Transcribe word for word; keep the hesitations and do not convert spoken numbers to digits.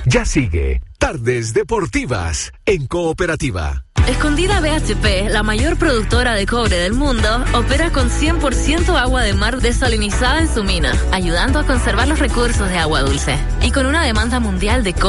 Ya sigue Tardes Deportivas en Cooperativa. Escondida B H P, la mayor productora de cobre del mundo, opera con cien por ciento agua de mar desalinizada en su mina, ayudando a conservar los recursos de agua dulce. Y con una demanda mundial de cobre